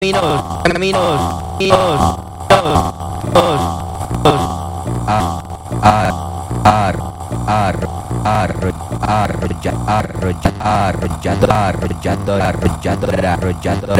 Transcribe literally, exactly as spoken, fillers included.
caminos, caminos, caminos, dos, dos, a, a, ar, ar, arroya, arroya, arroya, arrollando, arrollando, arrollando, arrollando,